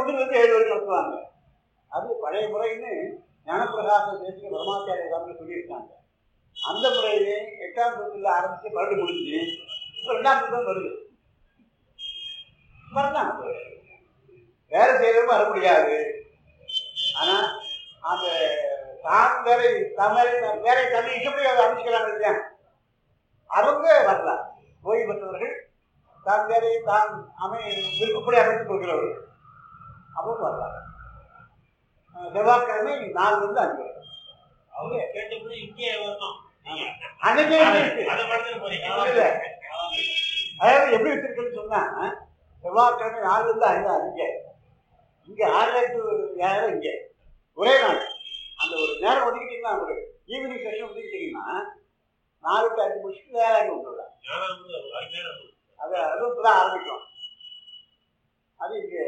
1 7 வரைக்கும் நடத்துவாங்க. அது பழைய முறைன்னு ஞானப்பிரகாச தேசிக பரமாச்சாரிய தான் சொல்லியிருக்காங்க. அந்த முறையிலே 8ஆம் தொகுதியில் ஆரம்பித்து 12 முடிஞ்சு இப்போ 2ஆம் தொகுதி வருது. வரலாம், வேலை செய்யறதும் வர முடியாது. ஆனா அந்த தான் வேலை வேலை தண்ணி இப்படி அமைச்சுக்கிறாங்க இல்லையா, அவங்க வரலாம். ஓய்வு பெற்றவர்கள் தான் வேலையை தான் விருப்பப்படி அமைத்துக் கொள்கிறவர்கள் அவங்க வரலாம். செவ்வாய்க்கிழமை 4 to 5 அவங்க கேட்டபடி இங்கே வரணும். அன்னைக்கே அதாவது எப்படி வச்சிருக்குன்னு சொன்னா, செவ்வாய்க்கிழமை 4 to 5 அங்கே, இங்கே 6 to 7 இங்கே ஒரே நாள். அந்த ஒரு நேரம் ஒதுக்கிட்டீங்கன்னா, ஒரு ஈவினிங் செஷன் ஒதுக்கிட்டீங்கன்னா 4 to 5 முடிச்சுட்டு வேலைக்கு விட்டுடலாம். அது அதுவும் தான் ஆரம்பிக்கும். அது இங்கே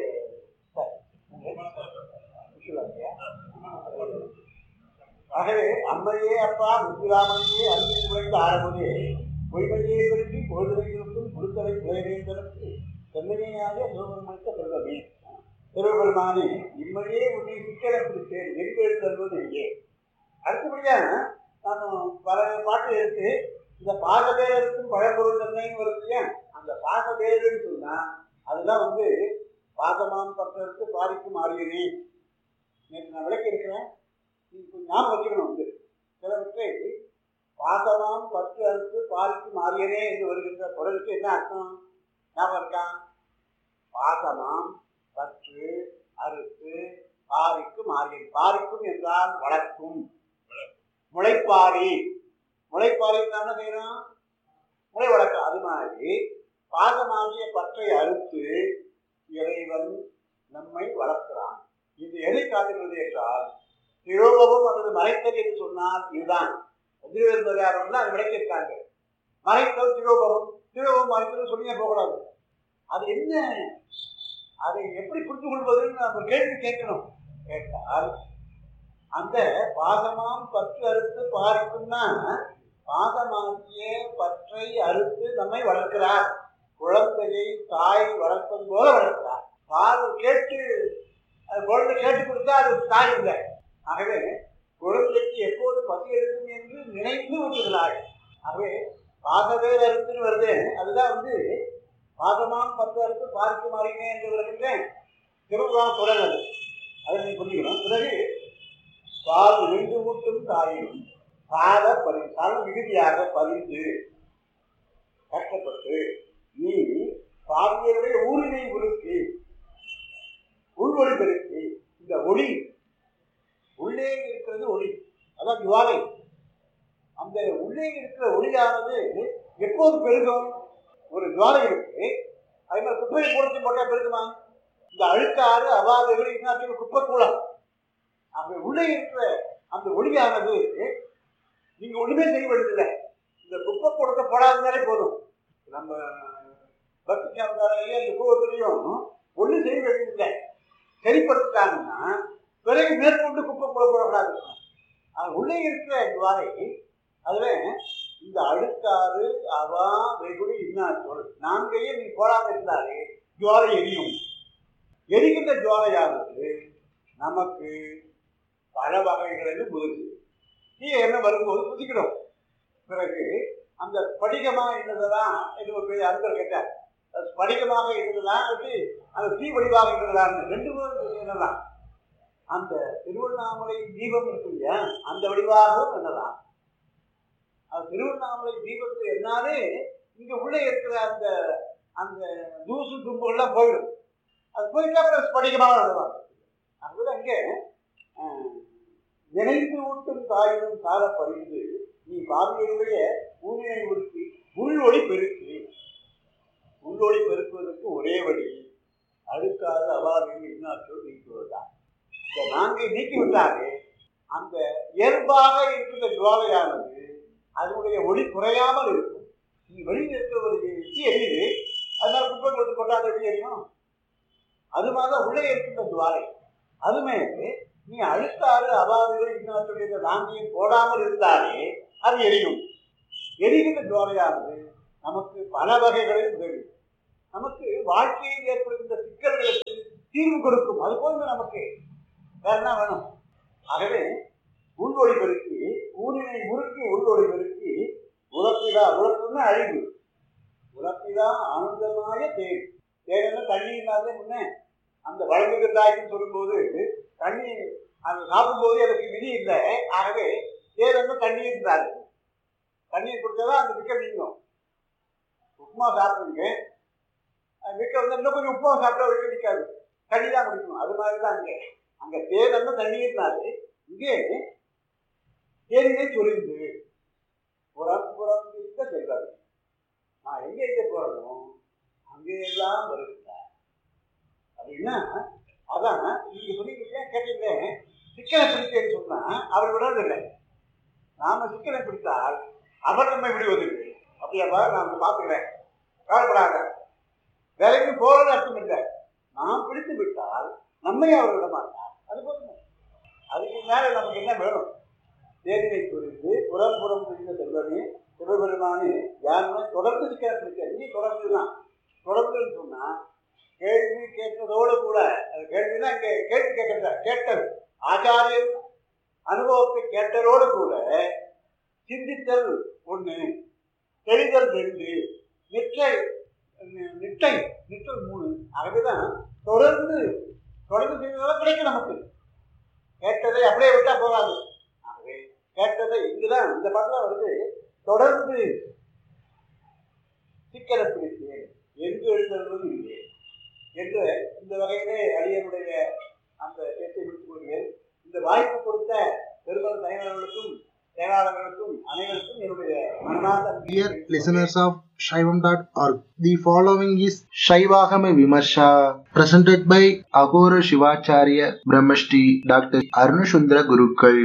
ஆகவே அம்மையே அப்பா முத்துராமனையே அன்பில் நுழைந்து ஆரம்பதே பொய்மையை பற்றி பொழுதுகளுக்கும் கொடுத்தலை குறைவேந்தனுக்கு செம்மனையாக சிவபெருமானுக்கு செல்வமே. சிவபெருமானே இம்மையே உன்னை சிக்கலை பிடித்தேன் நெருங்கெழு தருவது எங்கே. அடுத்தபடியாக நான் பல பாட்டு எடுத்து இந்த பாசபேரருக்கும் பழப்பொருள் தன்மைன்னு வருது இல்லையா, அந்த பாசபேரன்னு சொன்னா அதெல்லாம் பாசமாம் பற்றருக்கு பாரிக்கும் ஆரியனே. நேற்று நான் விளக்கி இருக்கிறேன், கொஞ்சம் ஞாபகம் வச்சுக்கணும். சிலவற்றை பாசமாம் பற்று அறுத்து பாரிக்கும் ஆரியனே என்று வருகின்ற குரலுக்கு என்ன அர்த்தம் ஞாபகம் இருக்கா? பாசமாம் பற்று அறுத்து பாரிக்கும் ஆரியன். பாரிக்கும் என்றால் வளர்க்கும், முளைப்பாரி. முளைப்பாரி என்ன செய்யணும்? முளை வளர்க்கும். அது மாதிரி பாசமாகிய பற்றை அறுத்து இறைவன் நம்மை வளர்க்கிறான். இது எதை காட்டுகிறது என்றால், திரோபம் அல்லது மறைத்தல் என்று சொன்னால் இதுதான். எதிர்வருவர்கள் அது விளக்கியிருக்காங்க. மறைத்தல் திரோபம், திரோபம் மறைத்தல் சொல்லியே போகக்கூடாது. அது என்ன, அதை எப்படி புரிந்து கொள்வதுன்னு நம்ம கேள்வி கேட்கணும். கேட்டால் அந்த பாசமாம் பற்று அறுத்து பாரிக்கும்னா, பாசமாகிய பற்றை அறுத்து நம்மை வளர்க்கிறார். குழந்தையை தாய் வளர்ப்பது போல வளர்க்கிறார். பால் கேட்டு குழந்தை கேட்டு கொடுத்தா அது தாய் இல்லை. ஆகவே குழந்தைக்கு எப்போது பசி எடுக்கும் என்று நினைத்து விட்டுகிறாள். ஆகவே பாசவேர் அறுத்துன்னு வருது. அதுதான் பாசமாம் பற்று அறுத்து பாரிக்கு மாறினே என்று வருகின்றேன் திருவிழாம் தொடர்ந்து. அதை நீ புரிஞ்சுக்கணும். பிறகு பால் விழுந்து ஊட்டும் தாயும் பாத சால மிகுதியாக பதிந்து கஷ்டப்பட்டு நீ பாவியருடைய ஊரினை உருக்கி உள்வொளி பெருக்கி, இந்த ஒளி உள்ளே இருக்கிறது ஒளி, அதான் ஜுவாலை. அந்த உள்ளே இருக்கிற ஒளியானது எப்போது பெருகும்? ஒரு ஜுவாலை இருக்கு, அதே மாதிரி குப்பையை கூடத்தை போட்டா பெருகுமா? இந்த அழுக்காறு அவாத குப்பை கூடம். அப்படி உள்ளே இருக்கிற அந்த ஒளியானது நீங்க ஒண்ணுமே செய்ய வேண்டியதில்லை. இந்த குப்பை கூடத்தை போடாததாலே போதும். நம்ம பக்தி சாமியாரையும் அந்த கூவத்திலையும் ஒன்றும் செய்ய வேண்டியதில்லை. சரிப்படுத்திட்டாங்கன்னா பிறகு மேற்கொண்டு குப்பை கூட போடக்கூடாது. அது உள்ளே இருக்கிற ஜுவாலை, அதுல இந்த அழுக்காறு அவா வெகுடி இன்னாச்சொல் 4 நீ போடாம இருந்தாலே ஜுவாலை எரியும். எரிகின்ற ஜுவாலையானது நமக்கு பல வகைகளில் முதிர்ச்சி தீய என்ன வரும்போது புதிக்கிறோம். பிறகு அந்த ஸ்படிகமாக இருந்ததெல்லாம் இது ஒரு பெரிய அன்பர் கேட்டார். ஸ்படிகமாக இருந்ததுதான் அந்த தீ வடிவாக இருந்ததுதான் 2 என்னதான். அந்த திருவண்ணாமலை தீபம் இருக்கு இல்லையா, அந்த வடிவாகவும் என்னதான். அது திருவண்ணாமலை தீபத்தை என்னாலே இங்க உள்ளே இருக்கிற அந்த அந்த தூசு தும்புகள்லாம் போயிடும். அது போயிட்டா அப்புறம் ஸ்படிகமாக நடவாங்க. அதுதான் இங்கே நினைத்து ஊட்டும் தாயினும் சால பறிந்து நீ பாவியருடைய ஊரினை உறுத்தி உள்ஒளி பெருக்கி. உள்ஒளி பெருக்குவதற்கு ஒரே வழி அழுக்காது அவாவில் இன்னாற்றோடு நீக்குவதுதான். இந்த 4 நீக்கிவிட்டாலே அந்த இயல்பாக இருக்கின்ற ஜுவாலையானது அதனுடைய ஒளி குறையாமல் இருக்கும். நீ வெளியில் இருக்கிற ஒரு தீ எரியுது, அதனால குப்பை கொடுத்து கொண்டாட எரியும். அது மாதிரி உள்ளே இருக்கின்ற ஜுவாலை. அதுமே நீ அழுக்காறு அவாவுகள் இன்னொரு 4 போடாமல் இருந்தாலே அது எரியும். எரிகின்ற ஜுவாலையானது நமக்கு பல வகைகளில் உதவி. நமக்கு வாழ்க்கையில் ஏற்படுகின்ற சிக்கல்களுக்கு தீர்வு கொடுக்கும். அது போதும் நமக்கு, வேற என்ன வேணும்? ஆகவே உள்வொளி பெருக்கி ஊரினை முறுக்கி உள்வொளி பெருக்கி உழப்பிதா, உழப்புன்னா அழிவு, உழப்பிதா ஆனந்தமாய தேன். தேன் தண்ணீர்னாலே முன்னே அந்த வழங்குகிற தாய்க்குன்னு சொல்லும்போது தண்ணீர் அந்த சாப்பிடும்போது எனக்கு விதி இல்லை. ஆகவே தேன் தண்ணீர் இருந்தாரு, தண்ணீர் குடிச்சாதான் அந்த விக்க நீங்கும். உப்புமா சாப்பிடுங்க, விக்க இன்னும் கொஞ்சம் உப்புமா சாப்பிட்டா விக்க நிற்காது, தண்ணி தான் குடிக்கணும். அது மாதிரி தான் அங்கே தேன் தண்ணீர்னாரு. இங்கே தேனினை சொரிந்து புறம் புறம் இருக்க செல்வாரு. நான் எங்கே போறணும் அங்கே எல்லாம் வருகிறார் அப்படின்னா, அதான் நீங்க சொன்னீங்க கேட்டீங்க. சிக்கனை பிடித்தேன்னு சொன்னா அவர் விடுறதில்லை. நாம சிக்கனை பிடித்தால் அவர் நம்மை விடுவதில்லை. அப்படியாப்பா நான் பார்த்துக்கிறேன், கவலைப்படாத, வேலைக்கு போறது அர்த்தம் இல்லை. நாம் பிடித்து விட்டால் நம்மை அவர் விட மாட்டார். அது போதும். அதுக்கு மேல நமக்கு என்ன வேணும்? தேனினை குறித்து புறம் புறம் பிடித்த செல்வமே சிவபெருமானே யாருமே தொடர்ந்து சிக்கனை பிடிக்க. இங்கே தொடர்ந்துதான். தொடர்ந்துன்னு சொன்னா கேள்வி கேட்டதோடு கூட, கேள்வினா இங்கே கேள்வி கேட்கல, கேட்டது ஆச்சாரியன் அனுபவத்தை கேட்டதோடு கூட சிந்தித்தல் ஒண்ணு, தெளிதல் 2, நிட்டல் 3. ஆகவேதான் தொடர்ந்து செய்வதால கிடைக்கும் நமக்கு. கேட்டதை அப்படியே விட்டா போகாது. ஆகவே கேட்டதை இங்குதான் இந்த பாட்டுல வருது, தொடர்ந்து சிக்கலை பிடித்தேன் என்று எழுதுவது இல்லை என்று இந்த வகையிலே அடியனுடைய அந்த பேச்சை முடித்துக் கொள்கிறேன். இந்த வாய்ப்பு கொடுத்த பெருமள் தலைவர்களுக்கும் செயலாளர்களுக்கும் அனைவருக்கும் என்னுடைய மனமார்ந்த. Dear listeners of Shaivam.org, the following is Shaivagama Vimarsha presented by Aghora Shivacharya Brahmashri Dr. Arunashundra Gurukul.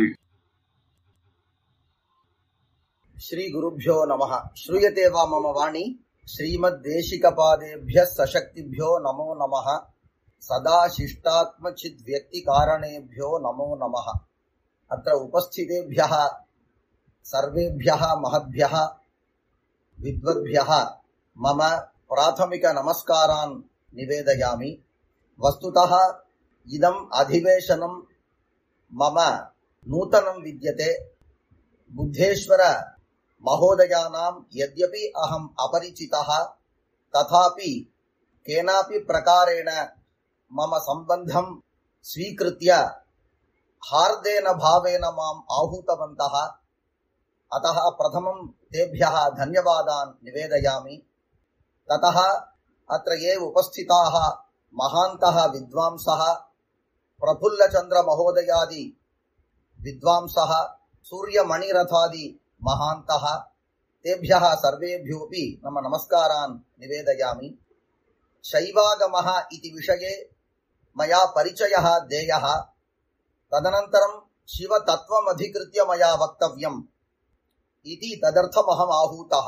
Shri गुरुभ्यो नमः. श्रूयते वा मम वाणी? श्रीमद्देशिकपादेभ्यः सशक्तिभ्यो नमो नमः. सदा शिष्टात्मचित् व्यक्तिकारणेभ्यो नमो नमः. अत्र उपस्थितेभ्यः सर्वेभ्यः महद्भ्यः विद्वद्भ्यः मम प्राथमिक नमस्कारान् निवेदयामि. वस्तुतः इदम् अधिवेशनं मम नूतनं विद्यते. बुद्धेश्वर महोदयानां यद्यपि अहम् अपरिचितः, तथापि केनापि प्रकारेण मम सम्बन्धं स्वीकृत्य हार्देन भावेन माम् आहूतवन्तः. अतः प्रथमं तेभ्यः धन्यवादान् निवेदयामि. ततः अत्र ये उपस्थिताः महान्तः विद्वांसः, प्रफुल्लचन्द्र महोदयादि विद्वांसः, सूर्यमणिरथादि महान्तः, तेभ्यः सर्वेभ्योऽपि मम नमस्कारान् निवेदयामि. शैवागमः इति विषये मया परिचयः देयः. तदनन्तरं शिवतत्त्वमधिकृत्य मया वक्तव्यम् इति तदर्थमहम् आहूतः.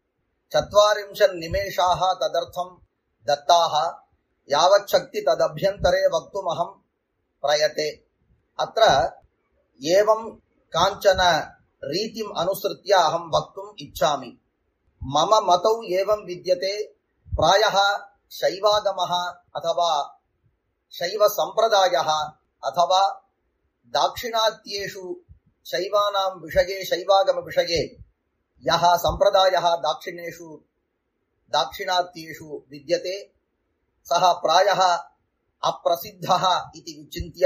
40 निमेषाः तदर्थं दत्ताः. यावच्छक्ति तदभ्यन्तरे वक्तुमहं प्रयते. अत्र एवं काञ्चन रीतिम् अनुसृत्य अहं वक्तुम् इच्छामि. मम मतौ एवं विद्यते. प्रायः शैवागमः अथवा शैवसम्प्रदायः अथवा दाक्षिणात्येषु शैवानां विषये, शैवागमविषये यः सम्प्रदायः दाक्षिणात्येषु विद्यते, सः प्रायः अप्रसिद्धः इति विचिन्त्य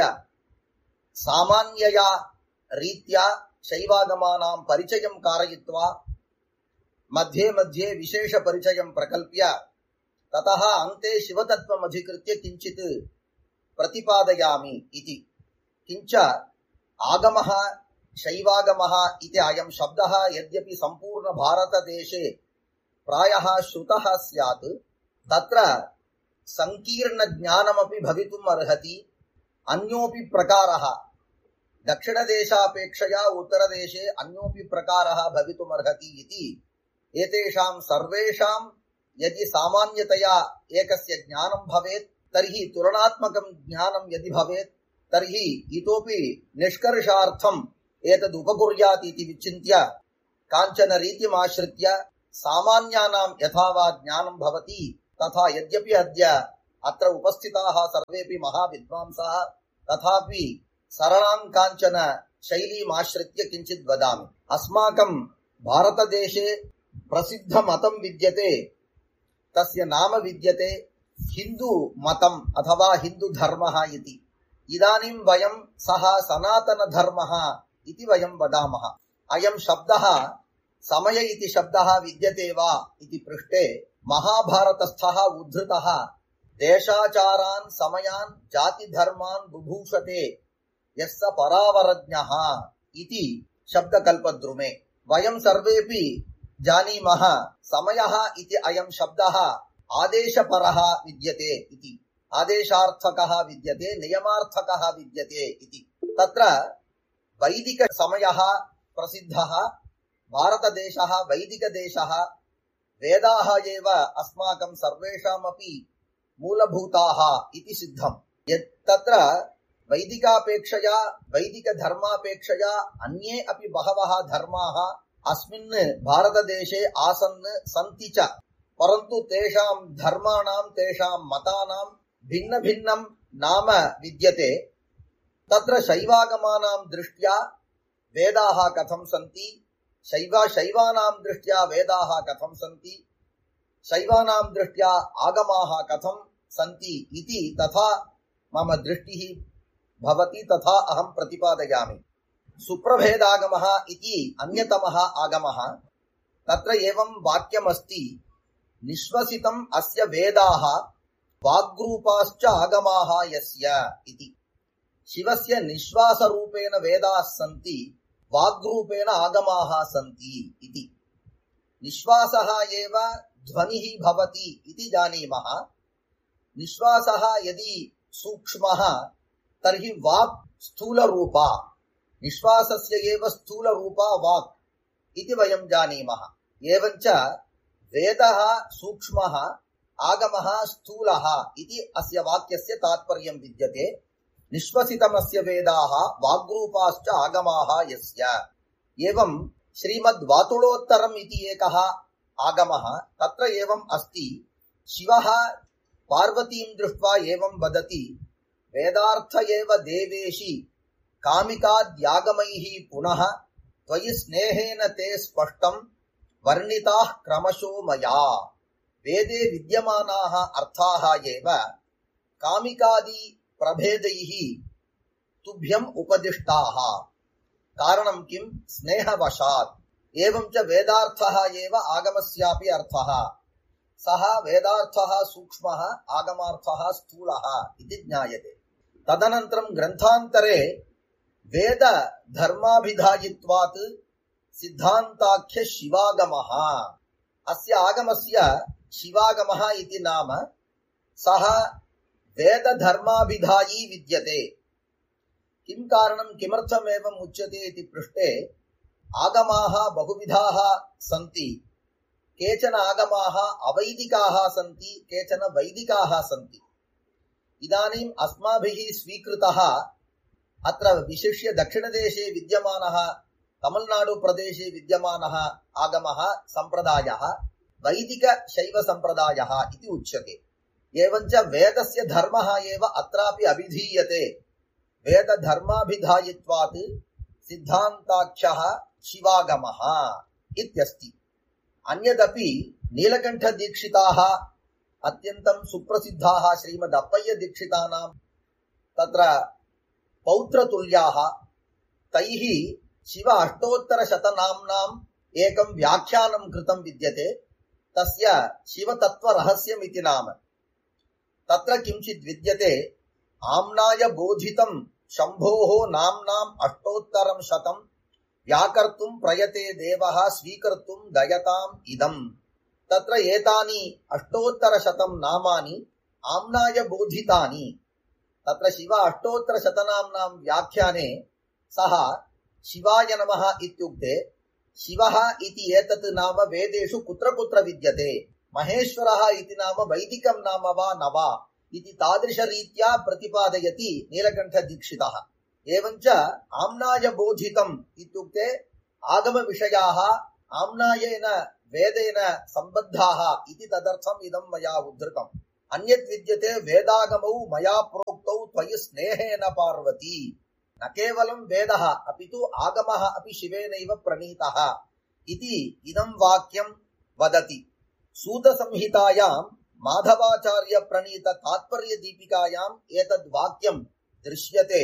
सामान्यया रीत्या शैवागमानां परिचयं कारयित्वा मध्ये मध्ये विशेषपरिचयं प्रकल्प्य ततः अन्ते शिवतत्त्वमधिकृत्य किञ्चित् प्रतिपादयामि इति. किञ्च आगमः शैवागमः इति अयं शब्दः यद्यपि सम्पूर्ण भारतदेशे प्रायः श्रुतः स्यात्, तत्र संकीर्णज्ञानमपि भवितुम् अर्हति. अन्योपि प्रकारः दक्षिणदेशापेक्षया उत्तरदेशे अन्योपि प्रकारः भवितुमर्हति इति एतेषां सर्वेषां यदि सामान्यतया एकस्य ज्ञानं भवेत्, तर्हि तुलनात्मकं ज्ञानं यदि भवेत्, तर्हि इतोपि निष्कर्षार्थम् एतद् उपकुर्यात् इति विचिन्त्य काञ्चन रीतिमाश्रित्य सामान्यानां यथा वा ज्ञानं भवति तथा यद्यपि अद्य अत्र उपस्थिताः सर्वेपि महाविद्वांसाः तथापि सरलां काञ्चन शैलीम् आश्रित्य किञ्चित् वदामि। अस्माकं भारतदेशे प्रसिद्धमतं विद्यते, तस्य नाम विद्यते हिन्दू मतम् अथवा हिन्दुधर्मः इति। इदानीं वयं सः सनातनधर्मः इति वयं वदामः। अयं शब्दः समय इति शब्दः विद्यते वा इति पृष्टे महाभारतस्थः उद्धृतः देशाचारान् समयान् जातिधर्मान् बुभूषते यस्य परावरज्ञः इति शब्दकल्पद्रुमे। वयं सर्वेपि जानीमः समयः इति अयं शब्दः आदेशपरः विद्यते इति, आदेशार्थकः विद्यते, नियमार्थकः विद्यते इति। तत्र वैदिकसमयः प्रसिद्धः, भारतदेशः वैदिकदेशः, वेदाः एव अस्माकं सर्वेषामपि मूलभूताः इति सिद्धम्। यत् तत्र वैदिकापेक्षया वैदिकधर्मापेक्षया अन्ये अपि बहवः धर्माः अस्मिन् भारतदेशे आसन् सन्ति च, परन्तु तेषां धर्माणां तेषां मतानां भिन्न भिन्नं नाम विद्यते। तत्र शैवागमानां दृष्ट्या वेदाः कथं सन्ति, शैवानां दृष्ट्या वेदाः कथं सन्ति, शैवानां दृष्ट्या आगमाः कथं सन्ति इति तथा मम दृष्टिः भवति, तथा अहं प्रतिपादयामि। सुप्रभेदागमः इति अन्यतमः आगमः। तत्र एवं वाक्यमस्ति, निश्वसितम् अस्य वेदाः वाग्रूपाश्च आगमाः यस्य इति। शिवस्य निश्वासरूपेण वेदाः सन्ति, वाग्रूपेण आगमाः सन्ति इति। निश्वासः एव ध्वनिः भवति इति जानीमः। निश्वासः यदि सूक्ष्मः तर्हि वाक् स्थूलरूपा, निश्वासस्य एव स्थूलरूपा वाक् इति वयं जानीमः। एवञ्च वेदः सूक्ष्मः, आगमः स्थूलः इति अस्य वाक्यस्य तात्पर्यं विद्यते। निश्वसितमस्य वेदाः वाग्रूपाश्च आगमाः यस्य। एवं श्रीमद्वातुळोत्तरम् इति एकः आगमः, तत्र एवम् अस्ति, शिवः पार्वतीं दृष्ट्वा एवं वदति, वेदार्थ एव देवेशि कामिकाद्यागमैः पुनः त्वयि स्नेहेन ते स्पष्टं वर्णिताः क्रमशो मया। वेदे विद्यमानाः अर्थाः एव कामिकादि प्रभेदैः तुभ्यम् उपदिष्टाः। कारणं किं? स्नेहवशात्। एवं च वेदार्थः एव आगमस्यापि अर्थः। सः वेदार्थः सूक्ष्मः, आगमार्थः स्थूलः इति ज्ञायते। तदनन्तरं ग्रन्थान्तरे वेद धर्माभिधायित्वात् सिद्धान्ताख्य शिवागमः, अस्य आगमस्य शिवागमः इति नाम। सः वेद धर्माभिधायी विद्यते। किं कारणं, किमर्थम् एवम् उच्यते इति पृष्टे, आगमाः बहुविधाः सन्ति। केचन आगमाः अवैदिकाः सन्ति, केचन वैदिकाः सन्ति। इदानीम् अस्माभिः स्वीकृतः अत्र विशिष्य दक्षिणदेशे विद्यमानः, तमिळ्नाडुप्रदेशे विद्यमानः आगमः सम्प्रदायः वैदिकशैवसम्प्रदायः इति उच्यते। एवञ्च वेदस्य धर्मः एव अत्रापि अभिधीयते। वेदधर्माभिधायित्वात् सिद्धान्ताख्यः शिवागमः इत्यस्ति। अन्यदपि नीलकण्ठदीक्षिताः अत्यन्तं सुप्रसिद्धाः श्रीमदप्पय्यदीक्षितानां तत्र पौत्रतुल्याः, तैः शिव अष्टोत्तरशतनाम्नाम् एकं व्याख्यानं कृतं विद्यते। तस्य शिवतत्त्वरहस्यम् इति नाम। तत्र किञ्चित् विद्यते, आम्नाय बोधितं शम्भोः नाम्नाम् अष्टोत्तरं शतं व्याकर्तुं प्रयते देवः स्वीकर्तुं दयताम् इदम्। तत्र एतानि अष्टोत्तरशतं नामानि आम्नाय बोधितानि। तत्र शिव अष्टोत्तरशतनाम्नां व्याख्याने सः शिवाय नमः इत्युक्ते, शिवः इति एतत् नाम वेदेषु कुत्र कुत्र विद्यते, महेश्वरः इति नाम वैदिकं नाम वा न वा इति तादृशरीत्या प्रतिपादयति नीलकण्ठदीक्षितः। एवञ्च आम्नाय बोधितम् इत्युक्ते आगमविषयाः आम्नायेन वेदेन सम्बद्धाः इति तदर्थम् इदं मया उद्धृतम्। अन्यत् विद्यते वेदागमौ मया प्रोक्तौ त्वयि स्नेहेन पार्वती न केवलं वेदः अपि तु आगमः अपि शिवेनैव प्रणीतः इति इदं वाक्यं वदति। सूतसंहितायां माधवाचार्य प्रणीत तात्पर्य दीपिकायाम् एतद् वाक्यं दृश्यते।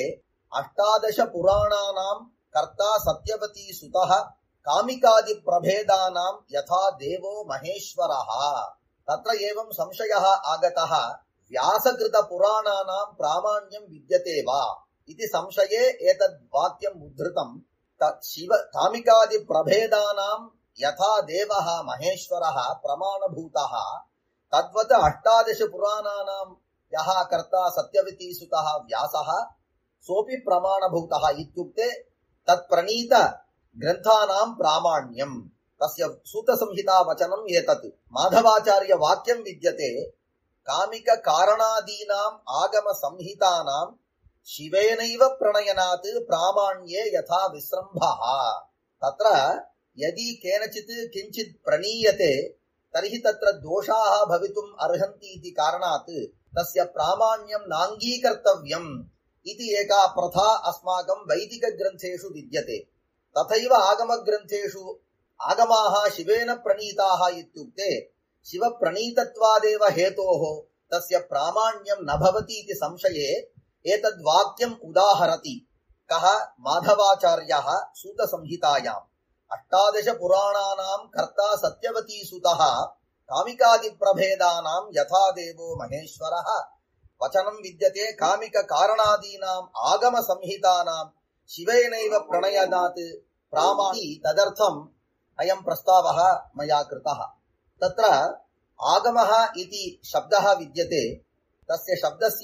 18 पुराणानां कर्ता सत्यवती सुतः कामिकादि प्रभेदानां यथा देवो महेश्वरः। तत्र एवं संशयः आगतः व्यासकृत पुराणानां प्रामाण्यं विद्यते वा इति संशये एतद् वाक्यम् उद्धृतं। शिव कामिकादि प्रभेदानां यथा देवः महेश्वरः प्रमाणभूतः तद्वत् 18 पुराणानां यः कर्ता सत्यवती सुतः व्यासः सोऽपि प्रमाणभूतः इत्युक्ते तत्प्रणीत ग्रन्थानां प्रामाण्यं। तस्य सूतसंहिता वचनम् एतत्। माधवाचार्य वाक्यं विद्यते कामिक कारणादीनाम् आगम संहितानां शिवेनैव प्रणयनात् प्रामाण्ये यथा विसृम्भः। तत्र यदि केनचित् किञ्चित् प्रणीयते तर्हि तत्र दोषाः भवितुम् अर्हन्ति इति कारणात् तस्य प्रामाण्यं नाङ्गीकर्तव्यम् इति एका प्रथा अस्माकं वैदिकग्रन्थेषु विद्यते। तथैव आगमग्रन्थेषु आगमाः शिवेन प्रणीताः इत्युक्ते शिवप्रणीतत्वादेव हेतोः तस्य प्रामाण्यं न भवति इति संशये एतद् वाक्यम् उदाहरति। कः? माधवाचार्यः सूतसंहितायाम् 18 पुराणानां कर्ता सत्यवती सुतः कामिकादिप्रभेदानां यथा देवो महेश्वरः वचनं विद्यते कामिक कारणादीनाम् आगम संहितानां शिवेनैव प्रणयनात् प्रामाणि। तदर्थम् अयं प्रस्तावः मया कृतः। तत्र आगमः इति शब्दः विद्यते। तस्य शब्दस्य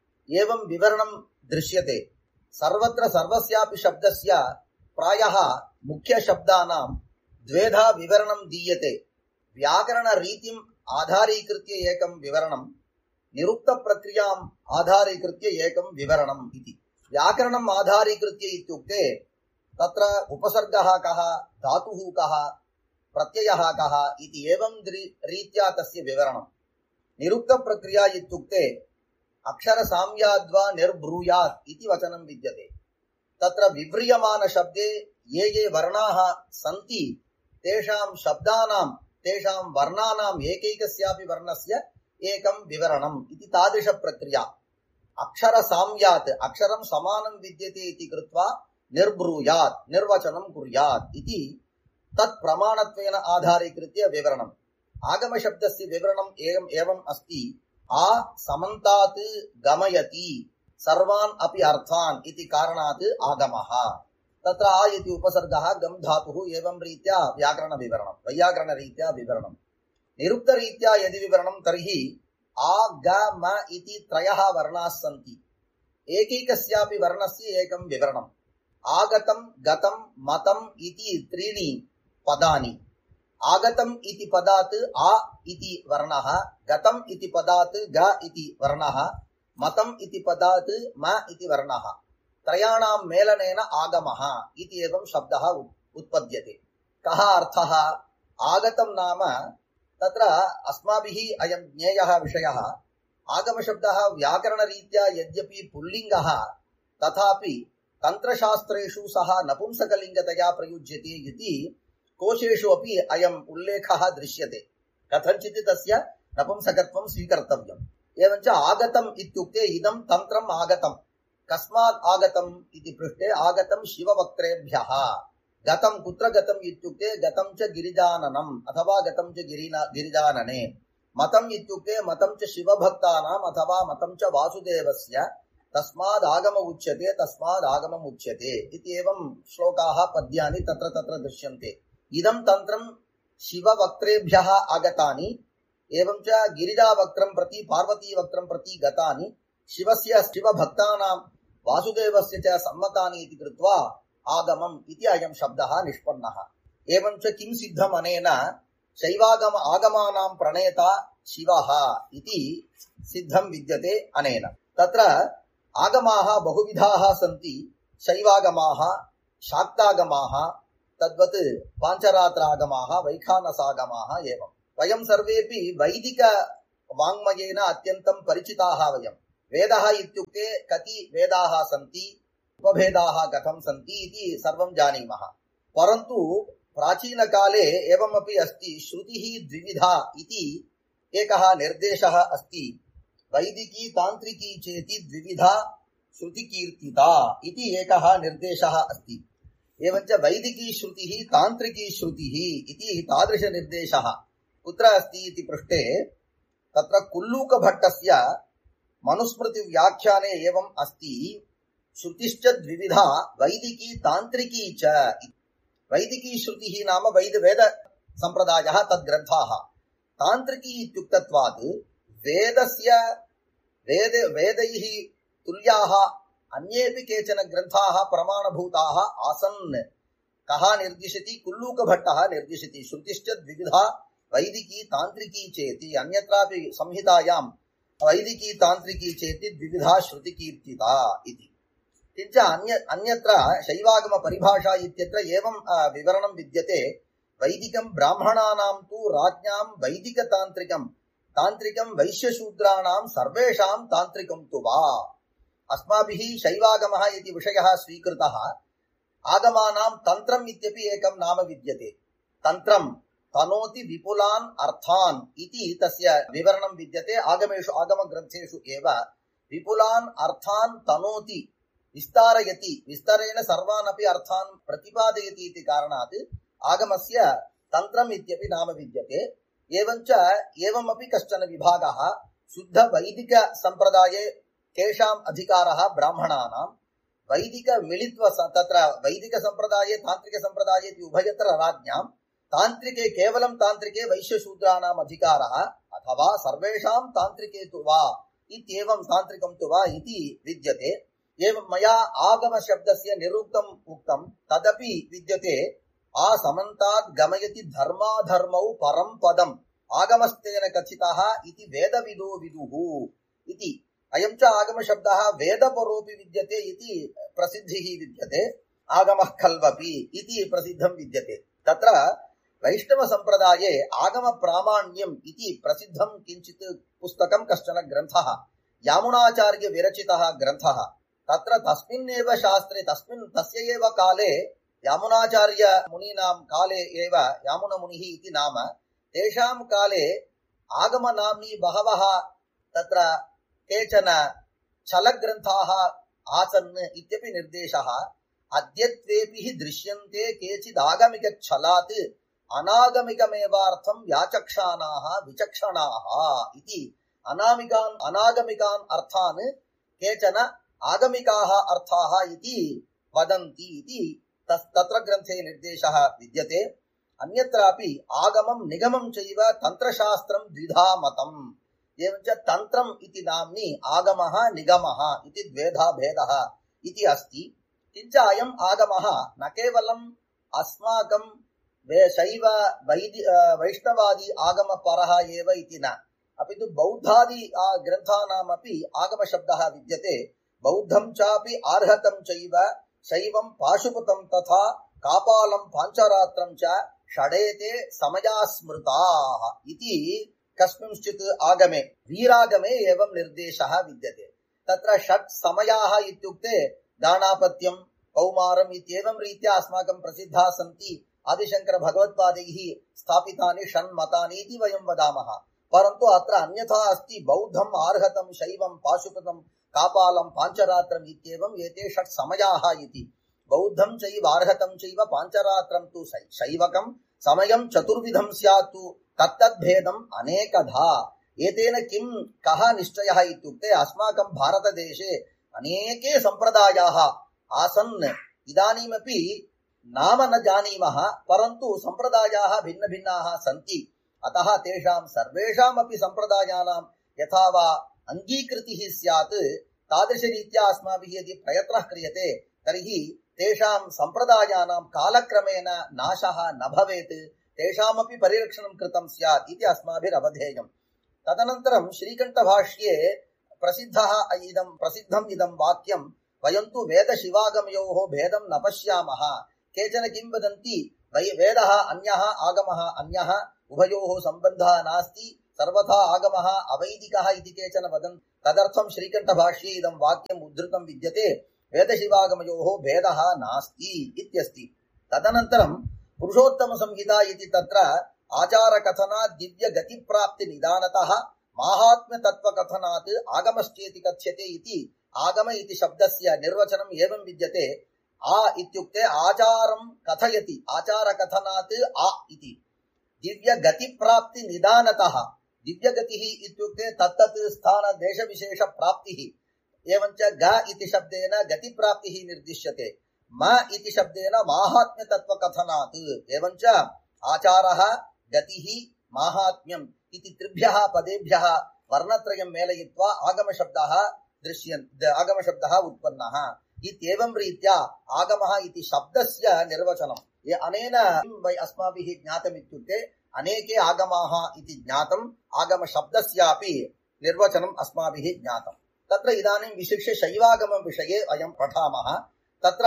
एवं विवरणं दृश्यते। सर्वत्र सर्वस्यापि शब्दस्य प्रायः मुख्यशब्दानां द्वेधा विवरणं दीयते। व्याकरणरीतिम् आधारीकृत्य एकं विवरणं, निरुक्तप्रक्रियाम् आधारीकृत्य एकं विवरणम् इति। व्याकरणम् आधारीकृत्य इत्युक्ते तत्र उपसर्गः कः, धातुः कः, प्रत्ययः कः इति एवं रीत्या तस्य विवरणम्। निरुक्तप्रक्रिया इत्युक्ते अक्षरसाम्याद्वा निर्ब्रूयात् इति वचनं विद्यते। तत्र विव्रियमानशब्दे ये ये वर्णाः सन्ति तेषां शब्दानां तेषां वर्णानाम् एकैकस्यापि वर्णस्य एकं विवरणम् इति तादृशप्रक्रिया। अक्षरसाम्यात् अक्षरं समानं विद्यते इति कृत्वा निर्ब्रूयात् निर्वचनं कुर्यात् इति तत् प्रमाणत्वेन आधारीकृत्य विवरणम्। आगमशब्दस्य विवरणम् एवम् अस्ति। आ समन्तात् गमयति सर्वान् अपि अर्थान् इति कारणात् आगमः। तत्र आ इति उपसर्गः, गम धातुः, एवं रीत्या व्याकरणविवरणम्, वैयाकरणरीत्या विवरणम्। निरुक्तरीत्या यदि विवरणं तर्हि आ ग म इति त्रयः वर्णाः सन्ति। एकैकस्यापि वर्णस्य एकं विवरणम्। आगतं गतं मतं इति त्रीणि पदानि। आगतम् इति पदात् आ इति वर्णः, गतम् इति पदात् ग इति वर्णः, मतम् इति पदात् म इति वर्णः। त्रयाणां मेलनेन आगमः इति एवं शब्दः उत्पद्यते। कः अर्थः? आगतं नाम तत्र अस्माभिः अयं ज्ञेयः विषयः। आगमशब्दः व्याकरणरीत्या यद्यपि पुल्लिङ्गः तथापि तन्त्रशास्त्रेषु सः नपुंसकलिङ्गतया प्रयुज्यते इति कोशेषु अपि अयम् उल्लेखः दृश्यते। कथञ्चित् तस्य नपुंसकत्वं स्वीकर्तव्यम्। एवञ्च आगतम् इत्युक्ते इदं तन्त्रम् आगतम्। कस्मात् आगतम् इति पृष्टे आगतं शिववक्त्रेभ्यः। गतं कुत्र गतम् इत्युक्ते गतं च गिरिजाननम् अथवा गतं च गिरिजानने। मतम् इत्युक्ते मतं च शिवभक्तानाम् अथवा मतं च वासुदेवस्य। तस्माद् आगम उच्यते, तस्माद् आगमम् उच्यते इति एवं श्लोकाः पद्यानि तत्र तत्र दृश्यन्ते। इदं तन्त्रं शिववक्त्रेभ्यः आगतानि, एवं च गिरिजावक्त्रं प्रति पार्वतीवक्त्रं प्रति गतानि, शिवस्य शिवभक्तानां वासुदेवस्य च सम्मतानि इति कृत्वा आगमम् इति अयं शब्दः निष्पन्नः। एवं च किं सिद्धम् अनेन? शैवागमानां प्रणेता शिवः इति सिद्धं विद्यते अनेन। तत्र आगमाः बहुविधाः सन्ति। शैवागमाः, शाक्तागमाः, तद्वत् पाञ्चरात्रागमाः, वैखानसागमाः। एवं वयं सर्वेपि वैदिक वाङ्मयेन अत्यन्तं परिचिताः वयं। वेदः इत्युक्ते कति वेदाः सन्ति, उपभेदाः कथं सन्ति इति सर्वं जानीमः। परन्तु प्राचीनकाले एवमपि अस्ति, श्रुतिः द्विविधा इति एकः निर्देशः अस्ति। वैदिकी तान्त्रिकी चेति द्विविधा श्रुतिकीर्तिता इति एकः निर्देशः अस्ति। एवञ्च वैदिकी श्रुतिः तान्त्रिकी श्रुतिः इति तादृशनिर्देशः कुत्र अस्ति इति पृष्टे तत्र कुल्लूकभट्टस्य मनुस्मृतिव्याख्याने एवम् अस्ति, श्रुतिश्च द्विविधा वैदिकी तान्त्रिकी च। वैदिकी श्रुतिः नाम वेद सम्प्रदायः, तद्ग्रन्थाः। तान्त्रिकी इत्युक्तत्वात् वेदैः तुल्याः अन्येपि केचन ग्रन्थाः प्रमाणभूताः आसन्। कः निर्दिशति? कुल्लूकभट्टः निर्दिशति। श्रुतिश्च द्विविधा वैदिकी तान्त्रिकी चेति, अन्यत्रापि संहितायां वैदिकी तान्त्रिकी चेति द्विविधा श्रुतिकीर्तिता इति। किञ्च अन्यत्र शैवागम परिभाषा इत्यत्र एवं विवरणं विद्यते। वैदिकं ब्राह्मणानां तु राज्ञां वैदिकतान्त्रिकं, तान्त्रिकं वैश्यशूद्राणां सर्वेषां तान्त्रिकं तु वा। अस्माभिः शैवागमः इति विषयः स्वीकृतः। आगमानां तन्त्रम् इत्यपि एकं नाम विद्यते। तन्त्रं तनोति विपुलान् अर्थान् इति तस्य विवरणं विद्यते। आगमग्रन्थेषु एव विपुलान् अर्थान् तनोति, विस्तारयति, विस्तरेण सर्वान् अपि अर्थान् प्रतिपादयति इति कारणात् आगमस्य तन्त्रम् इत्यपि नाम विद्यते। एवञ्च एवमपि कश्चन विभागः शुद्ध वैदिक सम्प्रदाये केषाम् अधिकारः ब्राह्मणानां, वैदिक मिलित्व तत्र वैदिक सम्प्रदाये तान्त्रिक सम्प्रदाये उभयत्र राज्ञां, तान्त्रिके केवलं तान्त्रिके वैश्यशूद्राणाम् अधिकारः अथवा सर्वेषां तान्त्रिके तु वा इत्येवं तान्त्रिकं तु वा इति विद्यते। एवं मया आगमशब्दस्य निरुक्तम् उक्तं, तदपि विद्यते। आसमन्तात् गमयति धर्माधर्मौ परं पदम् आगमस्तेन कथितः इति वेदविदो विदुः इति। अयं च आगमशब्दः वेदपरोऽपि विद्यते इति प्रसिद्धिः विद्यते। आगमः खल्वपि इति प्रसिद्धं विद्यते। तत्र वैष्णवसम्प्रदाये आगमप्रामाण्यम् इति प्रसिद्धं किञ्चित् पुस्तकं, कश्चन ग्रन्थः, यामुनाचार्यविरचितः ग्रन्थः। तत्र तस्मिन्नेव शास्त्रे तस्य एव काले, यामुनाचार्य मुनीनां काले एव यामुनमुनिः इति नाम, तेषां काले आगमनाम्नि बहवः तत्र केचन छलग्रन्थाः आसन् इत्यपि निर्देशः। अद्यत्वेऽपि दृश्यन्ते केचिदागमिकच्छलात् अनागमिकमेवार्थं याचक्षाणाः विचक्षणाः इति। अनागमिकान् अर्थान् केचन आगमिकाः अर्थाः इति वदन्ति इति तत्र ग्रन्थे निर्देशः विद्यते। अन्यत्रापि आगमं निगमं चैव तन्त्रशास्त्रं द्विधा मतम्। एवञ्च तन्त्रम् इति नाम्नि आगमः निगमः इति द्वेधा भेदः इति अस्ति। किञ्च अयम् आगमः न केवलम् अस्माकं शैव वैष्णवादि आगमपरः एव इति न, अपि तु बौद्धादि ग्रन्थानामपि आगमशब्दः विद्यते। बौद्धं चापि आर्हतं चैव शैवं पाशुपतं तथा कापालं पाञ्चरात्रं च षडेते समया स्मृताः इति कस्मिंश्चित् आगमे, वीरागमे एवं निर्देशः विद्यते। तत्र षट् समयाः इत्युक्ते दानापत्यं, कौमारम् इत्येवं रीत्या अस्माकं प्रसिद्धाः सन्ति। आदिशङ्कर भगवत्पादैः स्थापितानि षण्मतानि इति वयं वदामः। परन्तु अत्र अन्यथा अस्ति। बौद्धम् आर्हतं शैवं पाशुपतं कापालं पाञ्चरात्रम् इत्येवं एते षट् समयाः इति। बौद्धं चैव आर्हतं चैव पाञ्चरात्रं तु शैवकं समयं चतुर्विधं स्यात् तत्तद्भेदम् अनेकधा। एतेन कः निश्चयः इत्युक्ते अस्माकं भारतदेशे अनेके सम्प्रदायाः आसन्। इदानीमपि नाम न जानीमः, परन्तु सम्प्रदायाः भिन्नभिन्नाः सन्ति। अतः तेषां सर्वेषामपि सम्प्रदायानां यथा वा अङ्गीकृतिः स्यात्, तादृशरीत्या अस्माभिः यदि प्रयत्नः क्रियते तर्हि तेषां सम्प्रदायानां कालक्रमेण नाशः न भवेत्, तेषामपि परिरक्षणं कृतं स्यात् इति अस्माभिरवधेयम्। तदनन्तरं श्रीकण्ठभाष्ये प्रसिद्धम् इदं वाक्यं, वयं तु वेदशिवागमयोः भेदं न पश्यामः। केचन किं वदन्ति, वेदः अन्यः आगमः अन्यः, उभयोः सम्बन्धः नास्ति, सर्वथा आगमः अवैदिकः इति केचन वदन् तदर्थं श्रीकण्ठभाष्ये इदं वाक्यम् उद्धृतं विद्यते वेदशिवागमयोः भेदः नास्ति इत्यस्ति। तदनन्तरं पुरुषोत्तमसंहिता इति तत्र आचारकथनात् दिव्यगतिप्राप्तिनिदानतः माहात्म्यतत्त्वकथनात् आगमश्चेति कथ्यते इति आगम इति शब्दस्य निर्वचनम् एवं विद्यते। आ इत्युक्ते आचारं कथयति, आचारकथनात् आ इति दिव्यगतिप्राप्तिनिदानतः। दिव्यगतिः इत्युक्ते तत्तत् स्थानदेशविशेषप्राप्तिः। एवञ्च ग इति शब्देन गतिप्राप्तिः निर्दिश्यते। म इति शब्देन माहात्म्यतत्त्वकथनात्। एवञ्च आचारः, गतिः, माहात्म्यम् इति त्रिभ्यः पदेभ्यः वर्णत्रयं मेलयित्वा आगमशब्दः उत्पन्नः। इत्येवं रीत्या आगमः इति शब्दस्य निर्वचनं अनेन अस्माभिः ज्ञातमित्युक्ते अनेके आगमाः इति ज्ञातम्, आगमशब्दस्यापि निर्वचनम् अस्माभिः ज्ञातम्। तत्र इदानीं विशिष्य शैवागमं विषये वयं पठामः। तत्र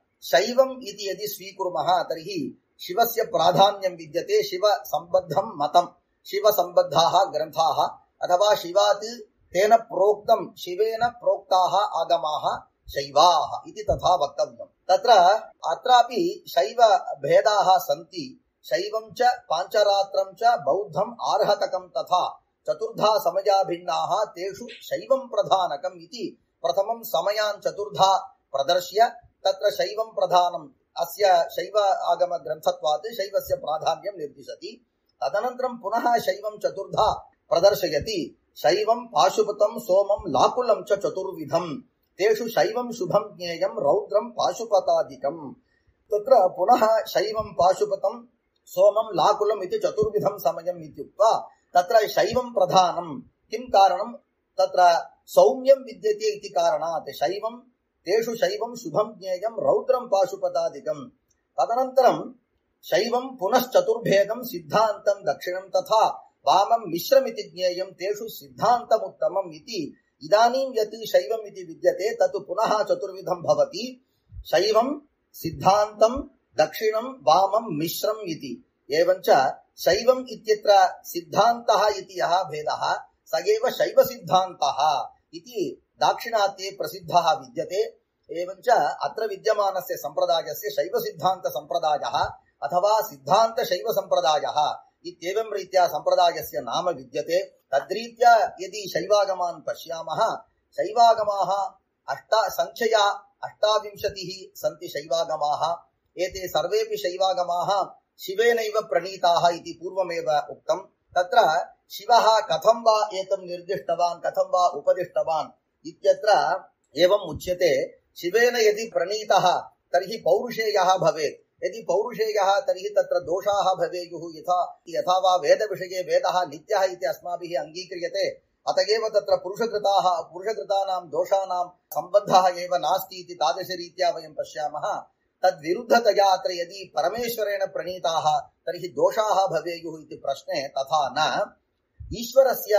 शैवम् इति यदि स्वीकुर्मः तर्हि शिवस्य प्राधान्यं विद्यते। शिवसम्बद्धं मतं, शिवसम्बद्धाः ग्रन्थाः अथवा शिवात् तेन प्रोक्तं, शिवेन प्रोक्ताः आगमाः शैवाः इति तथा वक्तव्यम्। तत्र अत्रापि शैव भेदाः सन्ति। शैवं च पाञ्चरात्रं च बौद्धम् आर्हतकं तथा चतुर्धा समया भिन्नाः तेषु शैवं प्रधानकम् इति प्रथमं समयान् चतुर्धा प्रदर्श्य तत्र शैवं प्रधानम् अस्य शैव आगम ग्रन्थत्वात् शैवस्य प्राधान्यं निर्दिशति। तदनन्तरं पुनः शैवं चतुर्धा प्रदर्शयति। शैवं पाशुपतं सोमं लाकुलं च चतुर्विधं तेषु शैवं शुभं ज्ञेयं रौद्रं पाशुपतादिकम्। तत्र पुनः शैवं पाशुपतं सोमं लाकुलम् इति चतुर्विधं समयम् इत्युक्त्वा तत्र शैवं प्रधानं। किं कारणं? तत्र सौम्यं विद्यते इति कारणात् शैवं, तेषु शैवं शुभं ज्ञेयं रौद्रं पाशुपतादिकम्। तदनन्तरं शैवं पुनश्चतुर्भेदं सिद्धान्तं दक्षिणं तथा वामं मिश्रमिति ज्ञेयं तेषु सिद्धान्तमुत्तमम् इति। इदानीं यत् शैवम् इति विद्यते तत् पुनः चतुर्विधं भवति। शैवं, सिद्धान्तं, दक्षिणं, वामं, मिश्रम् इति। एवञ्च शैवम् इत्यत्र सिद्धान्तः इति यः भेदः स एव शैवसिद्धान्तः इति दाक्षिणात्ये प्रसिद्धः विद्यते। एवञ्च अत्र विद्यमानस्य सम्प्रदायस्य शैवसिद्धान्तसम्प्रदायः अथवा सिद्धान्तशैवसम्प्रदायः इत्येवं रीत्या सम्प्रदायस्य नाम विद्यते। तद्रीत्या यदि शैवागमान् पश्यामः, शैवागमाः संख्यया 28 सन्ति शैवागमाः। एते सर्वेपि शैवागमाः शिवेनैव प्रणीताः इति पूर्वमेव उक्तम्। तत्र शिवः कथं वा एतं निर्दिष्टवान्, कथं वा उपदिष्टवान् इत्यत्र एवम् उच्यते। शिवेन यदि प्रणीतः तर्हि पौरुषेयः भवेत्। यदि पौरुषेयः तर्हि तत्र दोषाः भवेयुः। यथा वा वेदविषये वेदः नित्यः इति अस्माभिः अङ्गीक्रियते, अत एव तत्र पुरुषकृतानां दोषानां सम्बन्धः एव नास्ति इति तादृशरीत्या वयं पश्यामः। तद्विरुद्धतया अत्र यदि परमेश्वरेण प्रणीताः तर्हि दोषाः भवेयुः इति प्रश्ने तथा न। ईश्वरस्य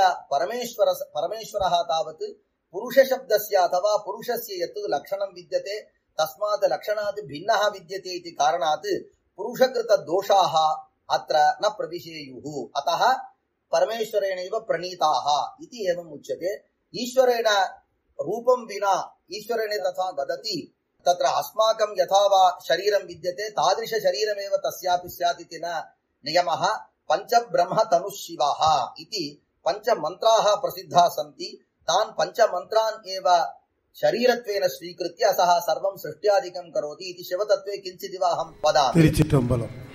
परमेश्वरः तावत् पुरुषशब्दस्य अथवा पुरुषस्य यत् लक्षणं विद्यते तस्मात् लक्षणात् भिन्नः विद्यते इति कारणात् पुरुषकृतदोषाः अत्र न प्रविशेयुः। अतः परमेश्वरेणैव प्रणीताः इति एवम् उच्यते। ईश्वरेण रूपं विना ईश्वरेण तथा वदति। तत्र अस्माकं यथा वा शरीरं विद्यते तादृशशरीरमेव तस्यापि स्यात् इति न नियमः। पञ्चब्रह्मतनुशिवः इति पञ्चमन्त्राः प्रसिद्धाः सन्ति। तान् पञ्चमन्त्रान् एव शरीरत्वेन स्वीकृत्य सः सर्वं सृष्ट्यादिकं करोति इति शिवतत्त्वे किञ्चिदिव अहं वदामि।